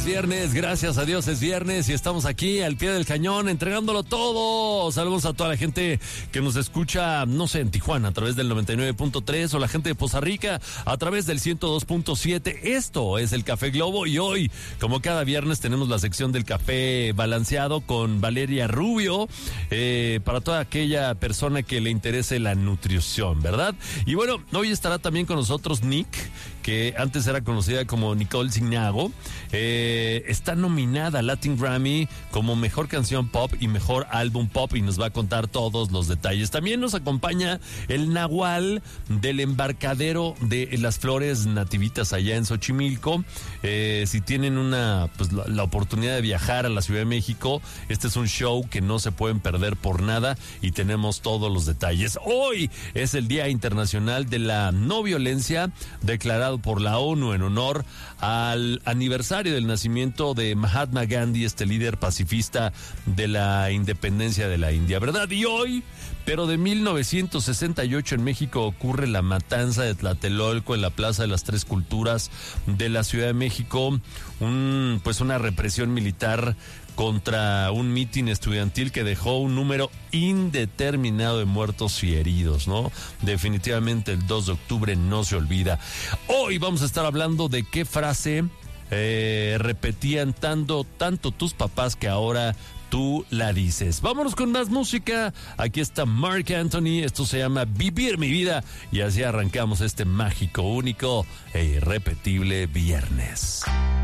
viernes, gracias a Dios es viernes y estamos aquí al pie del cañón entregándolo todo. Saludos a toda la gente que nos escucha, no sé, en Tijuana a través del 99.3 o la gente de Poza Rica a través del 102.7. Esto es el Café Globo y hoy, como cada viernes, tenemos la sección del café balanceado con Valeria Rubio, para toda aquella persona que le interese la nutrición, ¿verdad? Y bueno, hoy estará también con nosotros Nick, que antes era conocida como Nicole Signago. Está nominada a Latin Grammy como Mejor Canción Pop y Mejor Álbum Pop y nos va a contar todos los detalles. También nos acompaña el Nahual del embarcadero de las flores nativitas allá en Xochimilco. Si tienen la oportunidad de viajar a la Ciudad de México, este es un show que no se pueden perder por nada y tenemos todos los detalles. Hoy es el Día Internacional de la No Violencia, declarado por la ONU en honor al aniversario del nacimiento de Mahatma Gandhi, este líder pacifista de la independencia de la India, ¿verdad? Y hoy, pero de 1968 en México, ocurre la matanza de Tlatelolco en la Plaza de las Tres Culturas de la Ciudad de México, una represión militar contra un mitin estudiantil que dejó un número indeterminado de muertos y heridos, ¿no? Definitivamente el 2 de octubre no se olvida. Hoy vamos a estar hablando de qué frase repetían tanto tus papás que ahora tú la dices. Vámonos con más música. Aquí está Marc Anthony. Esto se llama Vivir mi vida. Y así arrancamos este mágico, único e irrepetible viernes.